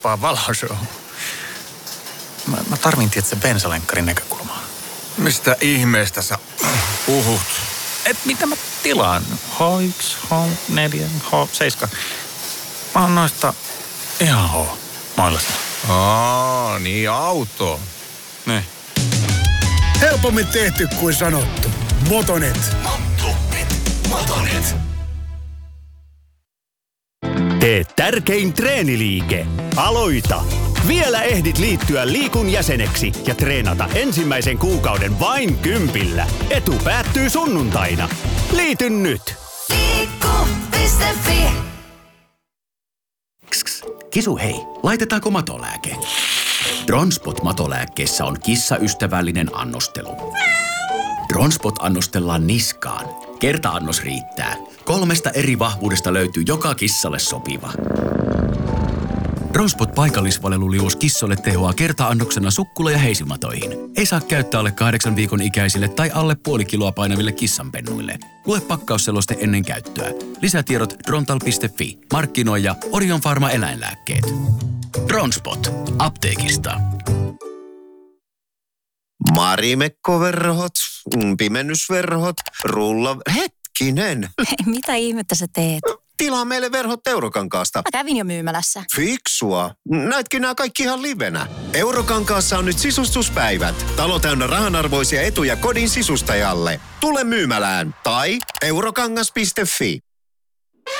Valoshow. Mä tarvin tietysti bensalenkkarin näkökulmaa. Mistä ihmeestä sä puhut? Mitä mä tilaan? H1, H4, H7. Mä oon noista ihan H-mailasta. Niin auto. Ne. Helpommin tehty kuin sanottu. Motonet. Motonet. Tee tärkein treeniliike. Aloita! Vielä ehdit liittyä Liikun jäseneksi ja treenata ensimmäisen kuukauden vain 10. Etu päättyy sunnuntaina. Liity nyt! Liikku.fi. Kisu hei, laitetaanko matolääke? Dronspot-matolääkkeessä on kissaystävällinen annostelu. Dronspot annostellaan niskaan. Kerta-annos riittää. 3 eri vahvuudesta löytyy joka kissalle sopiva. Dronspot paikallisvaleluliuos kissoille tehoaa kerta-annoksena sukkula- ja heisimatoihin. Ei saa käyttää alle 8 viikon ikäisille tai alle puoli kiloa painaville kissanpennuille. Lue pakkausseloste ennen käyttöä. Lisätiedot drontal.fi. Markkinoija Orion Pharma eläinlääkkeet. Dronspot. Apteekista. Marimekkoverhot, pimennysverhot, Hetkinen! Mitä ihmettä sä teet? Tilaa meille verhot Eurokankaasta. Mä kävin jo myymälässä. Fiksua. Näitkö nää kaikki ihan livenä? Eurokankaassa on nyt sisustuspäivät. Talo täynnä rahanarvoisia etuja kodin sisustajalle. Tule myymälään tai eurokangas.fi.